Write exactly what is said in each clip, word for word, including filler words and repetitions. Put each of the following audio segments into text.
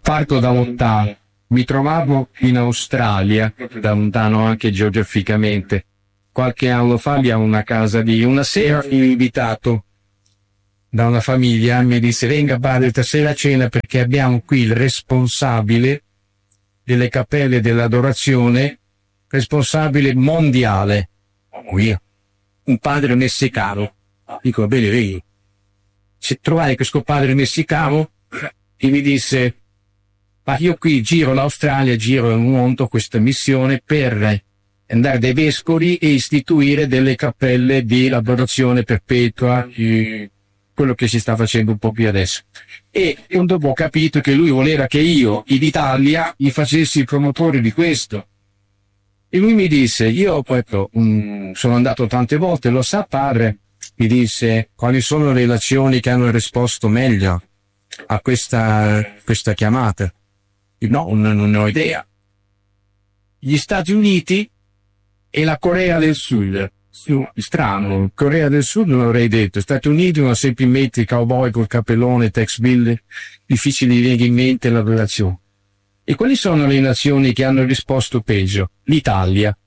parto da lontano. Mi trovavo in Australia, da lontano anche geograficamente. Qualche anno fa abbiamo una casa di una sera, invitato da una famiglia, mi disse: venga padre stasera a cena perché abbiamo qui il responsabile delle cappelle dell'adorazione, responsabile mondiale. Oh, io, un padre messicano. Dico, va bene, vedi, se trovai questo padre messicano, e mi disse: ma io qui giro l'Australia, giro il mondo, questa missione per andare dai vescovi e istituire delle cappelle di adorazione perpetua, quello che si sta facendo un po' più adesso. E dopo ho capito che lui voleva che io, in Italia, gli facessi il promotore di questo. E lui mi disse, io poi um, sono andato tante volte, lo sa padre, mi disse, quali sono le nazioni che hanno risposto meglio a questa, questa chiamata? No, non, non ho idea. Gli Stati Uniti e la Corea del Sud. Strano, Corea del Sud non l'avrei detto. Stati Uniti sono semplicemente i cowboy col cappellone, Tex Bill, difficili di venire in mente la relazione. E quali sono le nazioni che hanno risposto peggio? L'Italia.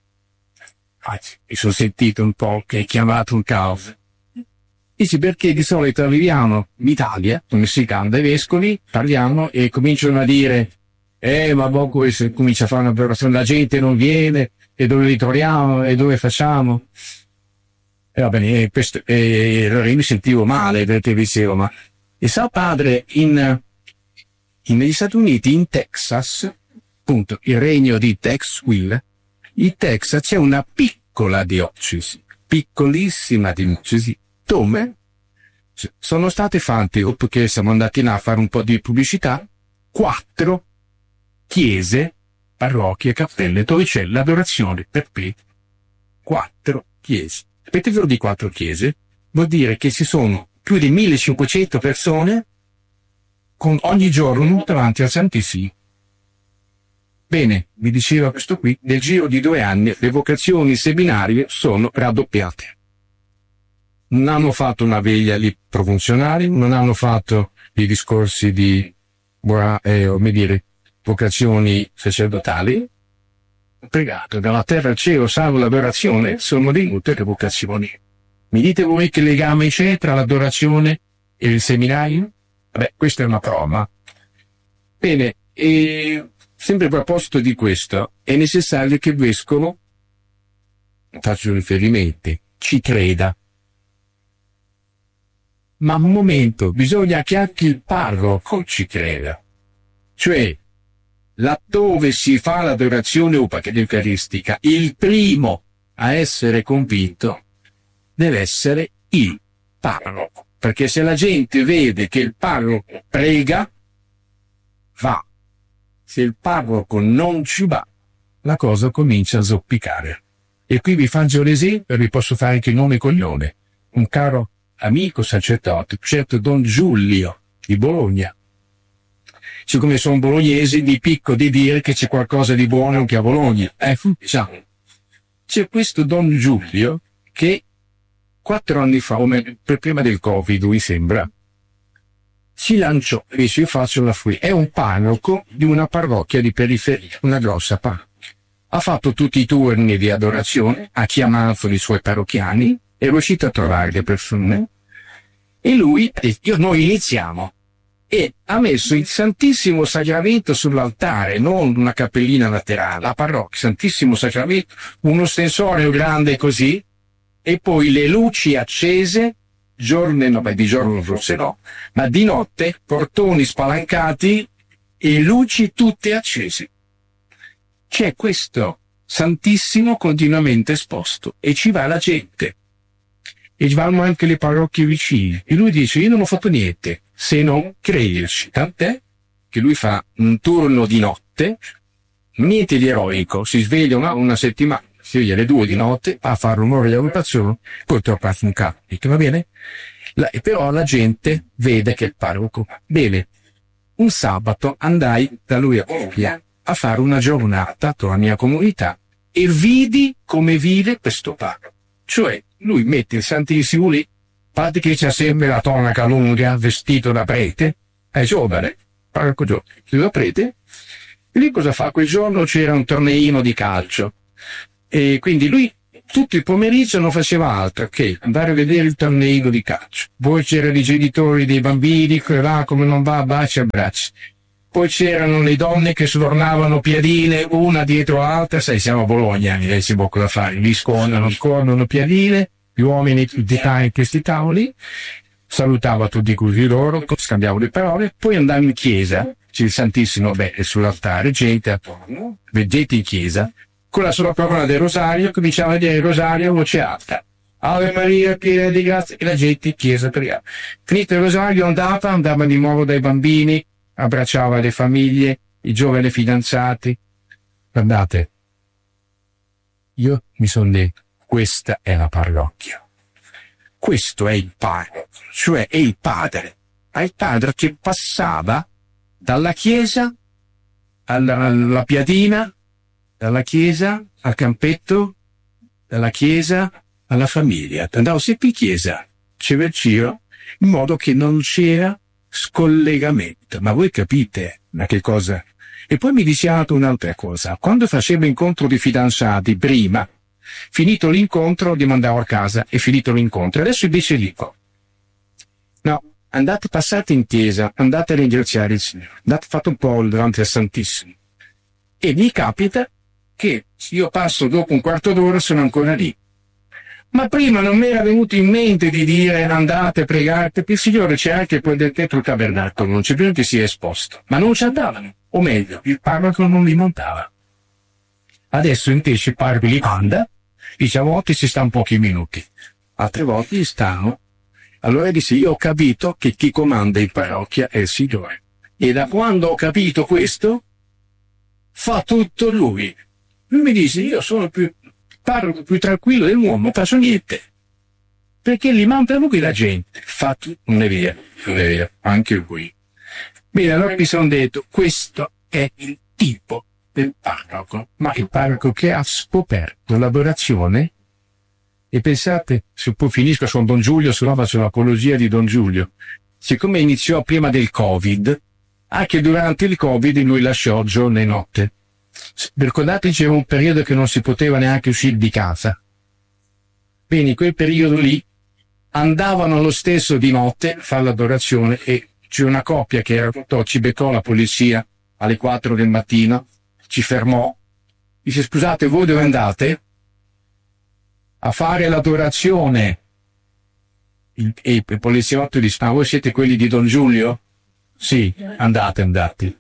Ah, mi sono sentito un po' che hai chiamato un caos. Dici perché di solito arriviamo in Italia, come si canta, i vescovi, parliamo e cominciano a dire eh ma poco se comincia a fare una operazione, la gente non viene, e dove li troviamo, e dove facciamo. E va bene, e questo, e allora io mi sentivo male perché dicevo, ma e sa padre, in, in negli Stati Uniti, in Texas, appunto, il regno di Texville, in Texas c'è una piccola diocesi, piccolissima diocesi, dove sono state fatte, o perché siamo andati là a fare un po' di pubblicità, quattro chiese, parrocchie, cappelle, dove c'è l'adorazione perpetua. Quattro chiese. Sapete di quattro chiese? Vuol dire che ci sono più di millecinquecento persone con ogni giorno davanti al Santissimo. Bene, vi diceva questo qui, nel giro di due anni le vocazioni seminarie sono raddoppiate. Non hanno fatto una veglia lì profunzionale, non hanno fatto i discorsi di, eh, come dire, vocazioni sacerdotali. Pregato dalla terra al cielo, salvo l'adorazione, sono venute le vocazioni. Mi dite voi che legame c'è tra l'adorazione e il seminario? Beh, questa è una prova. Bene, e sempre a proposito di questo, è necessario che il vescovo, faccio riferimenti, ci creda. Ma un momento, bisogna che anche il parroco ci creda. Cioè, laddove si fa l'adorazione eucaristica, il primo a essere convinto deve essere il parroco. Perché se la gente vede che il parroco prega, va. Se il parroco non ci va, la cosa comincia a zoppicare. E qui vi faccio l'esempio, vi posso fare anche il nome e cognome. Un caro amico sacerdote, certo Don Giulio di Bologna. Siccome sono bolognesi, mi picco di dire che c'è qualcosa di buono anche a Bologna. Eh, diciamo. C'è questo Don Giulio che quattro anni fa, o per prima del Covid, mi sembra, si lanciò e dice: io faccio la free. È un parroco di una parrocchia di periferia, una grossa parrocchia. Ha fatto tutti i turni di adorazione, ha chiamato i suoi parrocchiani, è riuscito a trovare le persone, e lui ha detto: io, noi iniziamo. E ha messo il Santissimo Sacramento sull'altare, non una cappellina laterale, la parrocchia, Santissimo Sacramento, uno stensorio grande così, e poi le luci accese, giorno e no, beh, di giorno forse no, ma di notte, portoni spalancati e luci tutte accese. C'è questo Santissimo continuamente esposto e ci va la gente. E ci vanno anche le parrocchie vicine. E lui dice: io non ho fatto niente se non crederci. Tant'è che lui fa un turno di notte, niente di eroico, si sveglia una, una settimana, si sveglia alle due di notte, a fare un'ora di valutazione, poi torna a un capo. Va bene? La, però la gente vede che il parroco. Bene, un sabato andai da lui a Bologna a fare una giornata tra la mia comunità e vidi come vive questo parroco. Cioè, lui mette il Santissimo lì, parte che c'ha sempre la tonaca lunga, vestito da prete, è giovane, parroco Giorgio, lo prete, e lì cosa fa? Quel giorno c'era un torneino di calcio, e quindi lui tutto il pomeriggio non faceva altro che andare a vedere il torneino di calcio. Poi c'erano i genitori dei bambini, che va, come non va, baci e abbracci. Poi c'erano le donne che sfornavano piadine una dietro l'altra, sai, siamo a Bologna, e si può cosa fare, li scornano, scornano piadine, gli uomini di età in questi tavoli, salutava tutti così loro, scambiavano le parole, poi andavano in chiesa, c'è il Santissimo, beh, è sull'altare, gente attorno, gente in chiesa, con la sola parola del rosario, cominciava a dire il rosario a voce alta. Ave Maria, piena di grazia, e la gente in chiesa pregava. Finito il rosario andava, andava di nuovo dai bambini, abbracciava le famiglie, i giovani fidanzati. Guardate, io mi sono detto, questa è la parrocchia. Questo è il padre, cioè è il padre. È il padre che passava dalla chiesa alla, alla piadina, dalla chiesa al campetto, dalla chiesa alla famiglia. Andavo sempre in chiesa, c'era il giro, in modo che non c'era scollegamento. Ma voi capite ma che cosa? E poi mi diceva un'altra cosa. Quando facevo incontro di fidanzati, prima, finito l'incontro, li mandavo a casa e finito l'incontro. Adesso invece dico, no, andate, passate in chiesa, andate a ringraziare il Signore, andate, fate un po' davanti al Santissimo. E mi capita che io passo dopo un quarto d'ora, sono ancora lì. Ma prima non mi era venuto in mente di dire andate, pregate, perché il Signore c'è anche poi dentro il tabernacolo, non c'è più che sia esposto. Ma non ci andavano, o meglio, il parroco non li montava. Adesso invece il parroco li manda, dice a volte ci stanno pochi minuti, altre volte gli stanno. Allora dice, io ho capito che chi comanda in parrocchia è il Signore. E da quando ho capito questo, fa tutto lui. Lui mi dice, io sono più parroco più tranquillo dell'uomo, non faccio niente. Perché li manda lui la gente. Fa tutto, non è vero, non è vero, anche lui. Bene, allora mi sono detto, questo è il tipo del parroco, ma il parroco che ha scoperto l'adorazione. E pensate, se poi finisco su Don Giulio, se no faccio l'apologia di Don Giulio. Siccome iniziò prima del Covid, anche durante il Covid lui lasciò giorno e notte. Ricordate, c'era un periodo che non si poteva neanche uscire di casa. Bene, in quel periodo lì andavano lo stesso di notte a fare l'adorazione e c'è una coppia che era, ci beccò la polizia alle quattro del mattino, ci fermò, dice scusate, voi dove andate? A fare l'adorazione. Il, e il poliziotto dice, ma voi siete quelli di Don Giulio? Sì, andate, andate.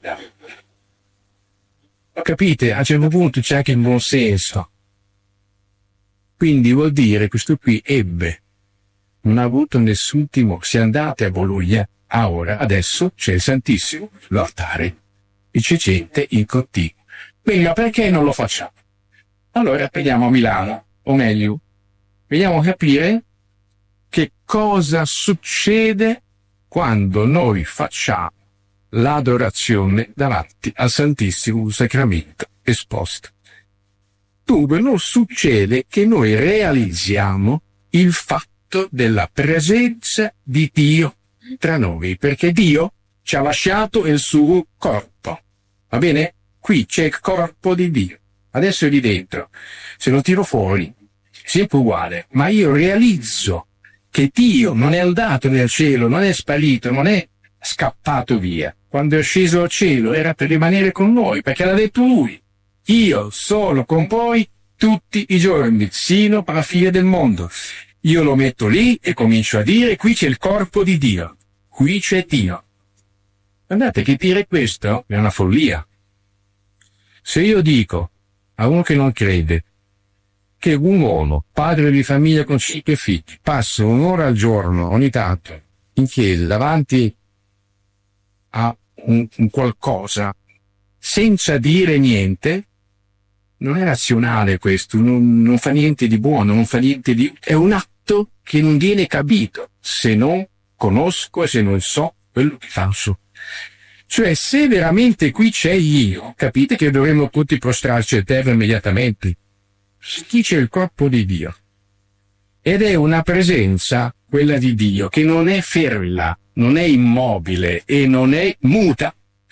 Capite? A un certo punto c'è anche il buon senso. Quindi vuol dire questo qui ebbe, non ha avuto nessun timore. Se andate a Bologna, a ora, adesso c'è il Santissimo, l'altare, e c'è gente in continuo. Bene, ma perché non lo facciamo? Allora andiamo a Milano, o meglio, vediamo a capire che cosa succede quando noi facciamo l'adorazione davanti al Santissimo Sacramento esposto. Dunque non succede che noi realizziamo il fatto della presenza di Dio tra noi, perché Dio ci ha lasciato il suo corpo. Va bene? Qui c'è il corpo di Dio. Adesso è lì dentro. Se lo tiro fuori, sempre uguale. Ma io realizzo che Dio non è andato nel cielo, non è sparito, non è scappato via. Quando è sceso al cielo era per rimanere con noi, perché l'ha detto lui. Io sono con voi tutti i giorni, sino alla fine del mondo. Io lo metto lì e comincio a dire, qui c'è il corpo di Dio. Qui c'è Dio. Guardate che dire questo è una follia. Se io dico a uno che non crede che un uomo, padre di famiglia con cinque figli, passa un'ora al giorno, ogni tanto, in chiesa, davanti a un, un qualcosa, senza dire niente, non è razionale questo, non, non fa niente di buono, non fa niente di... è un atto che non viene capito, se non conosco e se non so quello che faccio. Cioè, se veramente qui c'è io, capite che dovremmo tutti prostrarci a terra immediatamente. Qui c'è il corpo di Dio. Ed è una presenza, quella di Dio, che non è ferma, non è immobile e non è muta.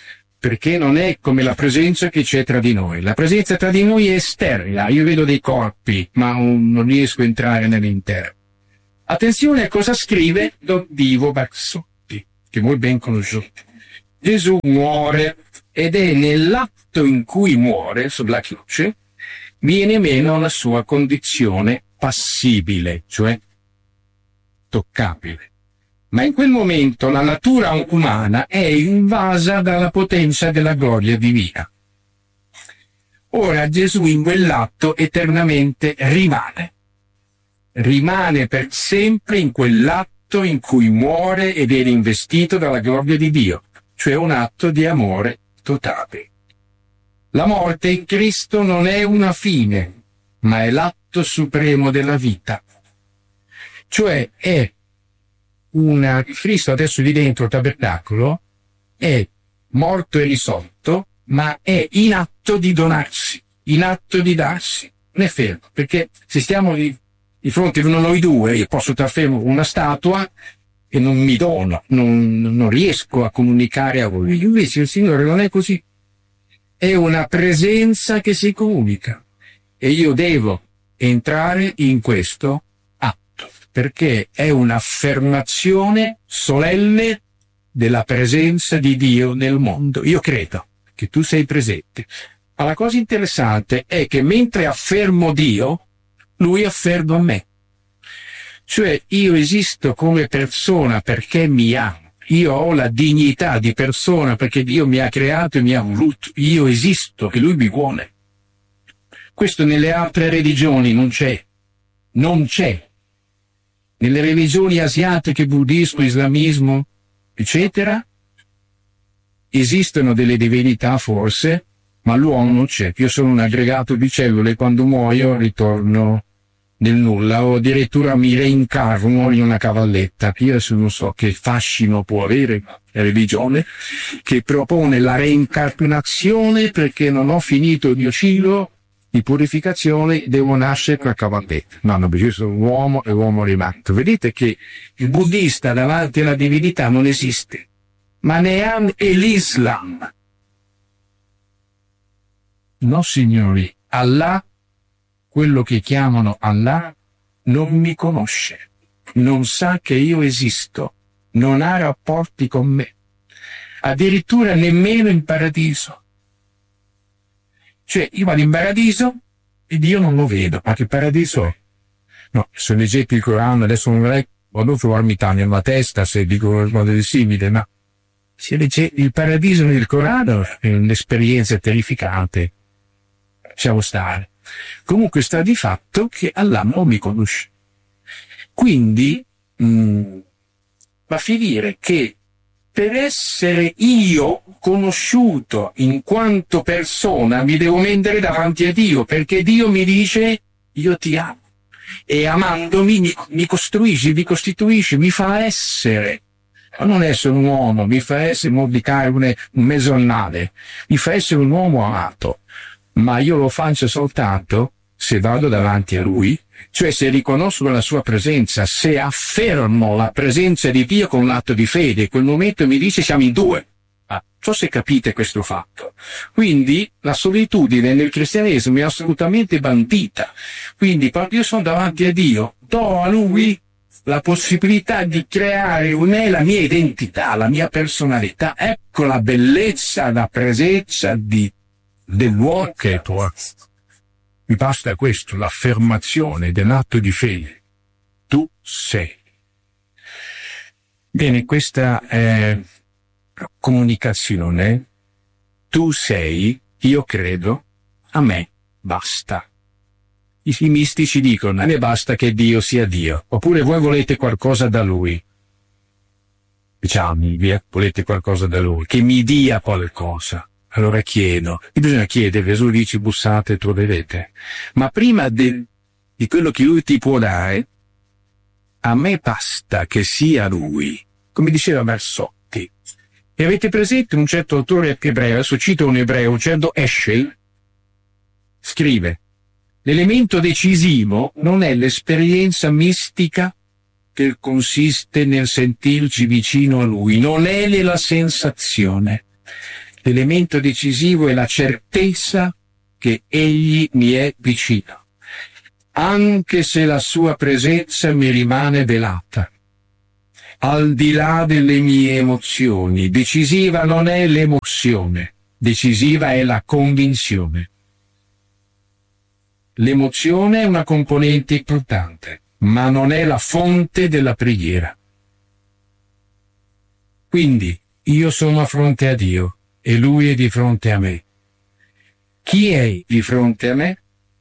perché non è come la presenza che c'è tra di noi. La presenza tra di noi è esterna, io vedo dei corpi, ma non riesco a entrare nell'interno. Attenzione a cosa scrive Don Divo Bassotti, che voi ben conoscete. Gesù muore ed è nell'atto in cui muore sulla croce viene meno la sua condizione passibile, cioè toccabile. Ma in quel momento la natura umana è invasa dalla potenza della gloria divina. Ora Gesù in quell'atto eternamente rimane. Rimane per sempre in quell'atto in cui muore ed è investito dalla gloria di Dio, cioè un atto di amore totale. La morte in Cristo non è una fine, ma è l'atto supremo della vita. Cioè è una... Cristo adesso lì dentro il tabernacolo è morto e risorto, ma è in atto di donarsi, in atto di darsi. Non è fermo, perché se stiamo di, di fronte a noi due, io posso star fermo una statua e non mi dono, non, non riesco a comunicare a voi. Invece il Signore non è così. È una presenza che si comunica e io devo entrare in questo atto perché è un'affermazione solenne della presenza di Dio nel mondo. Io credo che tu sei presente. Ma la cosa interessante è che mentre affermo Dio, Lui afferma me. Cioè io esisto come persona perché mi ama. Io ho la dignità di persona perché Dio mi ha creato e mi ha voluto. Io esisto e Lui mi vuole. Questo nelle altre religioni non c'è. Non c'è. Nelle religioni asiatiche, buddismo, islamismo, eccetera, esistono delle divinità forse, ma l'uomo non c'è. Io sono un aggregato di cellule, quando muoio ritorno nel nulla o addirittura mi reincarno in una cavalletta. Io adesso non so che fascino può avere la religione che propone la reincarnazione perché non ho finito il mio ciclo di purificazione, devo nascere con la cavalletta. No, no, perché io sono un uomo e uomo rimanto. Vedete che il buddista davanti alla divinità non esiste, ma neanche l'Islam. No, signori, Allah, quello che chiamano Allah, non mi conosce, non sa che io esisto, non ha rapporti con me, addirittura nemmeno in paradiso. Cioè, io vado in paradiso e Dio non lo vedo, ma che paradiso è? No, se leggete il Corano, adesso non vorrei, vado a trovarmi taglia nella testa se dico qualcosa di simile, ma se leggete il paradiso nel Corano è un'esperienza terrificante. Lasciamo stare. Comunque sta di fatto che Allah non mi conosce. Quindi mh, va a finire che per essere io conosciuto in quanto persona mi devo mettere davanti a Dio, perché Dio mi dice io ti amo e amandomi mi, mi costruisce, mi costituisce, mi fa essere. Ma non essere un uomo, mi fa essere modicare un, un mesonnale, mi fa essere un uomo amato. Ma io lo faccio soltanto se vado davanti a Lui, cioè se riconosco la Sua presenza, se affermo la presenza di Dio con l'atto di fede. In quel momento mi dice siamo in due. Ah, so se capite questo fatto. Quindi la solitudine nel cristianesimo è assolutamente bandita. Quindi quando io sono davanti a Dio, do a Lui la possibilità di creare in me la mia identità, la mia personalità. Ecco la bellezza, la presenza di dell'uomo che è tuo. Mi basta questo, l'affermazione dell'atto di fede. Tu sei. Bene, questa è comunicazione. Tu sei, io credo, a me basta. I, i mistici dicono, a me basta che Dio sia Dio. Oppure voi volete qualcosa da Lui. Diciamo, via, volete qualcosa da Lui. Che mi dia qualcosa. Allora chiedo, e bisogna chiedere, Gesù dice bussate e troverete. Ma prima de, di quello che Lui ti può dare, a me basta che sia Lui, come diceva Bassotti. E avete presente un certo autore ebreo, adesso cito un ebreo, un certo Eschel, scrive, l'elemento decisivo non è l'esperienza mistica che consiste nel sentirci vicino a Lui, non è nella sensazione. L'elemento decisivo è la certezza che Egli mi è vicino, anche se la sua presenza mi rimane velata. Al di là delle mie emozioni, decisiva non è l'emozione, decisiva è la convinzione. L'emozione è una componente importante, ma non è la fonte della preghiera. Quindi, io sono a fronte a Dio e Lui è di fronte a me. Chi è di fronte a me?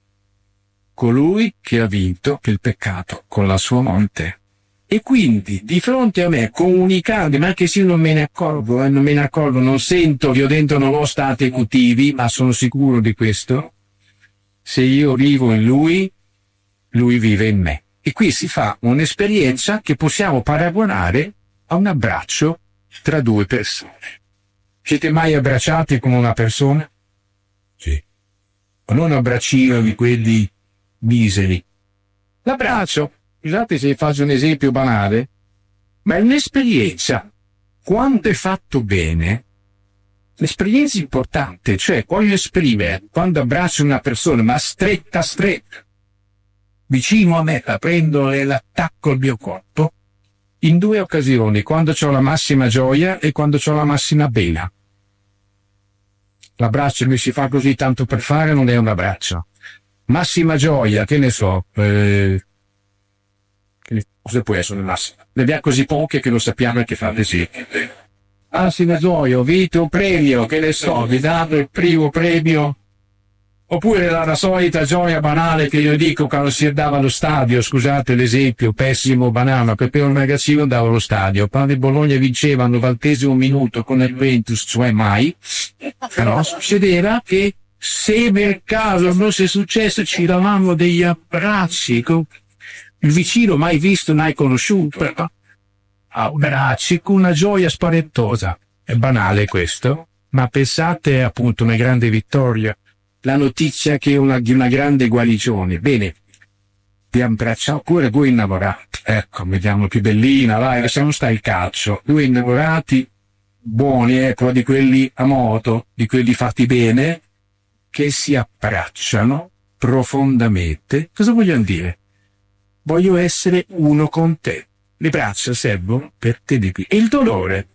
Colui che ha vinto il peccato con la sua morte. E quindi, di fronte a me, comunicando, ma anche se io non me ne accorgo, eh, non me ne accorgo, non sento che io dentro non ho stati emotivi, ma sono sicuro di questo, se io vivo in Lui, Lui vive in me. E qui si fa un'esperienza che possiamo paragonare a un abbraccio tra due persone. Siete mai abbracciati con una persona? Sì. Ma non abbraccino di quelli miseri. L'abbraccio, scusate se faccio un esempio banale, ma è un'esperienza. Quando è fatto bene, l'esperienza è importante, cioè voglio esprimere, quando abbraccio una persona, ma stretta, stretta, vicino a me, la prendo e l'attacco al mio corpo, in due occasioni, quando ho la massima gioia e quando ho la massima pena. L'abbraccio mi si fa così tanto per fare, non è un abbraccio. Massima gioia, che ne so, eh, che cosa può essere massima? Ne abbiamo così poche che lo sappiamo e che fate sì. Massima gioia, ho vinto un premio, che ne so, vi danno il primo premio. Oppure la, la solita gioia banale che io dico quando si andava allo stadio, scusate l'esempio, pessimo, banale, che per un ragazzino andavo allo stadio, quando il Bologna vinceva al novantesimo minuto con il Juventus, cioè mai, però succedeva che se per caso non fosse successo ci davamo degli abbracci, con il vicino mai visto, mai conosciuto, però abbracci con una gioia spaventosa. È banale questo, ma pensate appunto a una grande vittoria. La notizia che è una, di una grande guarigione. Bene, ti abbracciamo pure due innamorati. Ecco, vediamo più bellina, vai, lasciamo stare il calcio. Due innamorati buoni, ecco, di quelli a moto, di quelli fatti bene, che si abbracciano profondamente. Cosa vogliono dire? Voglio essere uno con te. Le braccia servono per te di qui. E il dolore.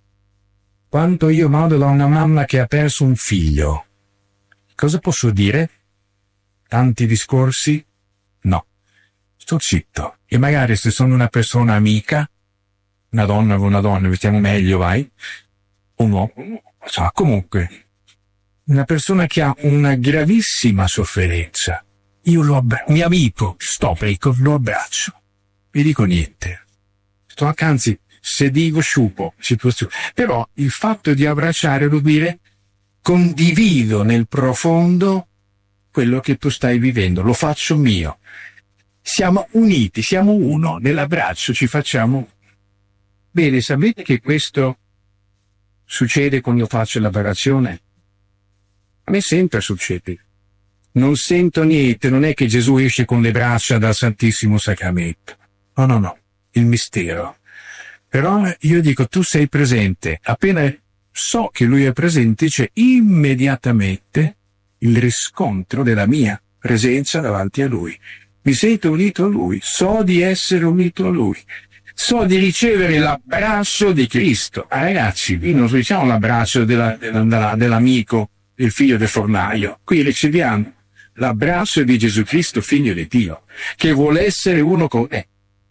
Quando io vado da una mamma che ha perso un figlio, cosa posso dire? Tanti discorsi? No. Sto zitto. E magari se sono una persona amica, una donna con una donna, mettiamo meglio, vai, un uomo, cioè, comunque, una persona che ha una gravissima sofferenza, io lo abbraccio, mio amico, stop, ecco, lo abbraccio. Vi dico niente. Sto, anzi, se dico sciupo, si può sciupo. Però il fatto di abbracciare vuol dire condivido nel profondo quello che tu stai vivendo, lo faccio mio. Siamo uniti, siamo uno, nell'abbraccio ci facciamo. Bene, sapete che questo succede quando io faccio l'adorazione? A me sempre succede. Non sento niente, non è che Gesù esce con le braccia dal Santissimo Sacramento. No, no, no, il mistero. Però io dico, tu sei presente. Appena so che Lui è presente, c'è immediatamente il riscontro della mia presenza davanti a Lui. Mi sento unito a Lui, so di essere unito a Lui. So di ricevere l'abbraccio di Cristo. Ah, ragazzi, qui non diciamo l'abbraccio della, della, dell'amico, del figlio del fornaio. Qui riceviamo l'abbraccio di Gesù Cristo, figlio di Dio, che vuole essere uno con me.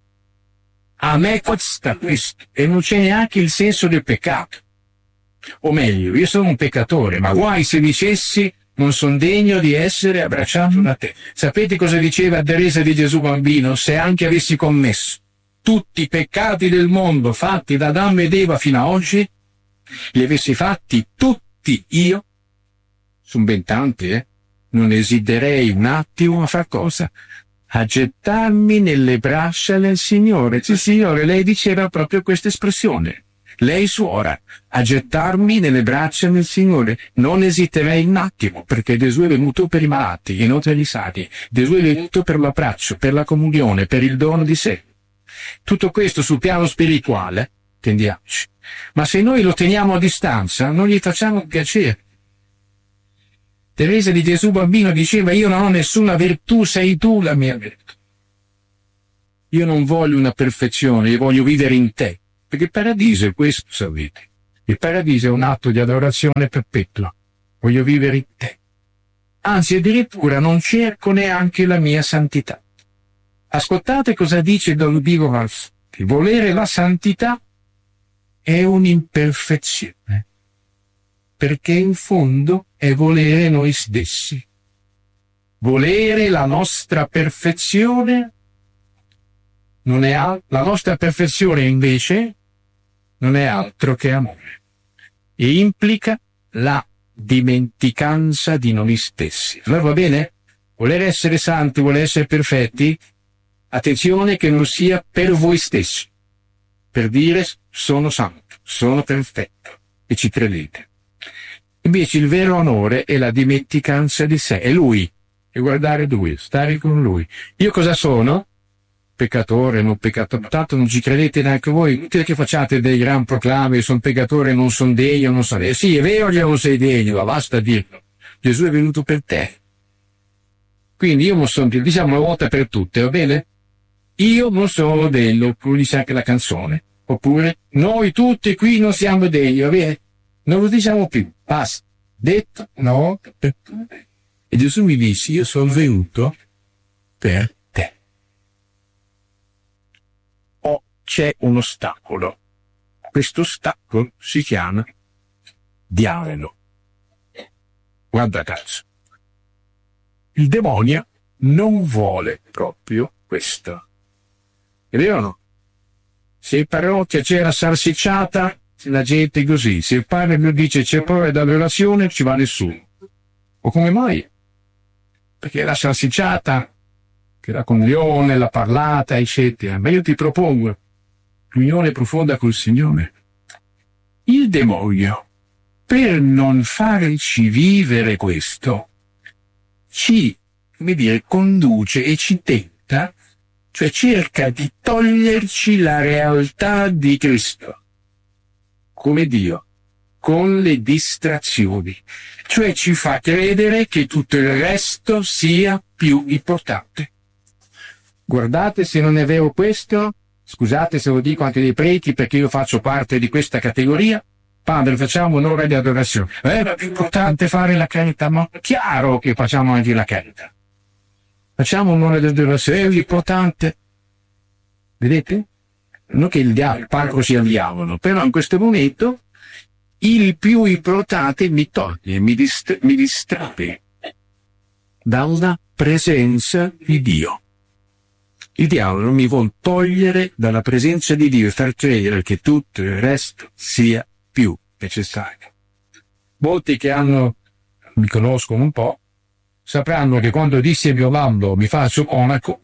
A me costa questo, e non c'è neanche il senso del peccato. O meglio, io sono un peccatore, ma guai se dicessi non sono degno di essere abbracciato da te. Sapete cosa diceva Teresa di Gesù Bambino? Se anche avessi commesso tutti i peccati del mondo fatti da Adamo ed Eva fino a oggi, li avessi fatti tutti io, sono ben tanti, eh? Non esiterei un attimo a far cosa? A gettarmi nelle braccia del Signore. Sì, Signore, lei diceva proprio questa espressione. Lei suora, a gettarmi nelle braccia del Signore. Non esiterei un attimo, perché Gesù è venuto per i malati e non per i sani. Gesù è venuto per l'abbraccio, per la comunione, per il dono di sé. Tutto questo sul piano spirituale, intendiamoci. Ma se noi lo teniamo a distanza, non gli facciamo piacere. Teresa di Gesù Bambino diceva: io non ho nessuna virtù, sei tu la mia virtù. Io non voglio una perfezione, io voglio vivere in te. Perché il paradiso è questo, sapete. Il paradiso è un atto di adorazione perpetua. Voglio vivere in te. Anzi, addirittura non cerco neanche la mia santità. Ascoltate cosa dice Don Vivo Valsati. Volere la santità è un'imperfezione, perché in fondo è volere noi stessi. Volere la nostra perfezione non è al- la nostra perfezione invece non è altro che amore e implica la dimenticanza di noi stessi. Allora va bene? Voler essere santi, voler essere perfetti, attenzione che non sia per voi stessi, per dire sono santo, sono perfetto e ci credete. Invece il vero onore è la dimenticanza di sé, è lui, e guardare lui, stare con lui. Io cosa sono? Peccatore, non peccatore, tanto non ci credete neanche voi, inutile che facciate dei gran proclami, sono peccatore, non sono degno, non so. Eh sì, è vero che non sei degno, ma basta dirlo. Gesù è venuto per te. Quindi io non sono, diciamo una volta per tutte, va bene? Io non sono degno, oppure dice anche la canzone. Oppure, noi tutti qui non siamo degni, va bene? Non lo diciamo più, basta. Detto una volta per tutte. E Gesù mi disse, io sono venuto per te. O c'è un ostacolo. Questo ostacolo si chiama diavolo. Guarda caso. Il demonio non vuole proprio questo. È vero o no? Se in parrocchia c'è la salsicciata, la gente è così. Se il padre mi dice c'è prova d'adorazione, ci va nessuno. O come mai? Perché la salsicciata, che la comunione, la parlata, eccetera. Ma io ti propongo l'unione profonda col Signore. Il demonio, per non farci vivere questo, ci, come dire, conduce e ci tenta, cioè cerca di toglierci la realtà di Cristo, come Dio, con le distrazioni. Cioè ci fa credere che tutto il resto sia più importante. Guardate se non è vero questo, scusate se lo dico anche dei preti perché io faccio parte di questa categoria, padre facciamo un'ora di adorazione, eh, è più importante fare la carità, ma è chiaro che facciamo anche la carità. Facciamo un'ora di adorazione, è importante. Vedete? Non che il, dia- il parco sia il diavolo, però in questo momento il più importante mi toglie, mi, dist- mi distrae dalla presenza di Dio. Il diavolo mi vuol togliere dalla presenza di Dio e far credere che tutto il resto sia più necessario. Molti che hanno, mi conoscono un po', sapranno che quando dissi a mio mamma mi faccio monaco,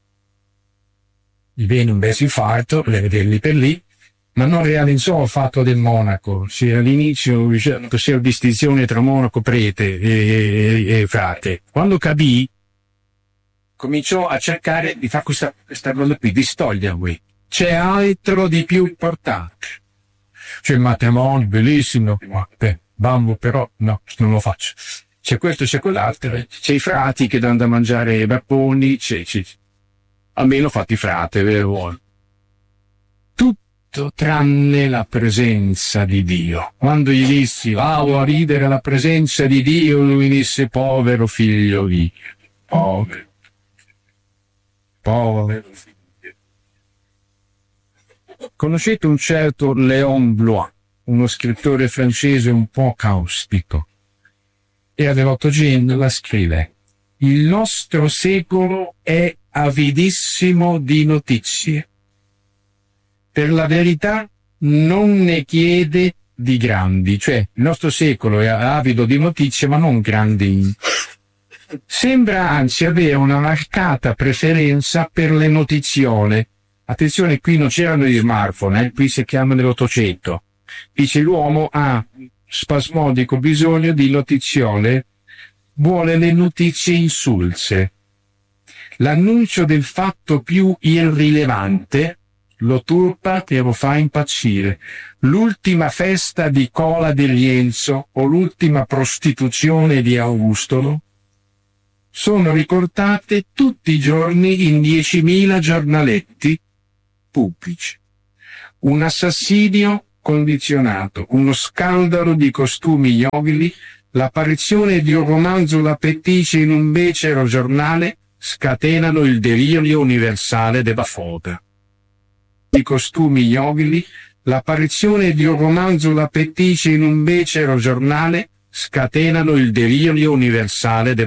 gli viene un bel infarto, per vederli per lì, ma non realizzò il fatto del monaco. Sì, all'inizio c'era distinzione tra monaco, prete e, e, e frate. Quando capì, cominciò a cercare di fare questa, questa cosa qui, distogliermi. C'è altro di più importante. C'è il matrimonio, bellissimo, ma beh, bambo però, no, non lo faccio. C'è questo, c'è quell'altro, c'è i frati che danno da mangiare i bapponi, c'è, c'è, almeno fatti frate, vero? Tutto tranne la presenza di Dio. Quando gli dissi, vado a ridere la presenza di Dio, lui disse, povero figlio mio, povero, povero figlio. Conoscete un certo Léon Blois, uno scrittore francese un po' caustico? E dell'Ottocento scrive: il nostro secolo è avidissimo di notizie. Per la verità non ne chiede di grandi, cioè il nostro secolo è avido di notizie ma non grandi. Sembra anzi avere una marcata preferenza per le notiziole. Attenzione, qui non c'erano gli smartphone, eh? Qui si chiama nell'Ottocento. Dice l'uomo ha spasmodico bisogno di notiziole, vuole le notizie insulse. L'annuncio del fatto più irrilevante lo turpa e lo fa impazzire. L'ultima festa di Cola di Rienzo o l'ultima prostituzione di Augustolo sono riportate tutti i giorni in diecimila giornaletti pubblici. Un assassinio condizionato, uno scandalo di costumi ignobili, l'apparizione di un romanzo Lapettice in un becero giornale scatenano il delirio universale della foda. Di costumi ignobili, l'apparizione di un romanzo Lapettice in un becero giornale scatenano il delirio universale della